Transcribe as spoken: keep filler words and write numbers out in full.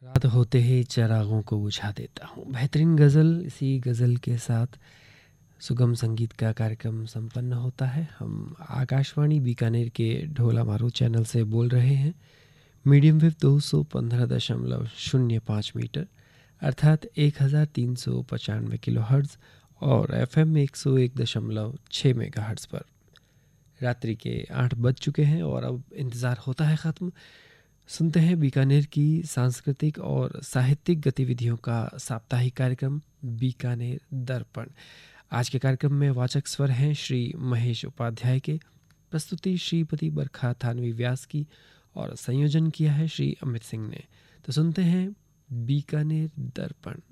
रात होते ही चिरागों को बुझा देता हूँ। बेहतरीन गज़ल, इसी गज़ल के साथ सुगम संगीत का कार्यक्रम संपन्न होता है। हम आकाशवाणी बीकानेर के ढोला मारू चैनल से बोल रहे हैं। मीडियम वेव दो सौ पंद्रह दशमलव शून्य पाँच मीटर अर्थात एक हज़ार तीन सौ पचानवे किलो हर्ट्ज़ और एफ एम एक सौ एक दशमलव छः मेगा हर्ट्ज़ पर। रात्रि के आठ बज चुके हैं और अब इंतज़ार होता है ख़त्म। सुनते हैं बीकानेर की सांस्कृतिक और साहित्यिक गतिविधियों का साप्ताहिक कार्यक्रम बीकानेर दर्पण। आज के कार्यक्रम में वाचक स्वर हैं श्री महेश उपाध्याय के, प्रस्तुति श्रीपति बरखा थानवी व्यास की और संयोजन किया है श्री अमित सिंह ने। तो सुनते हैं बीकानेर दर्पण।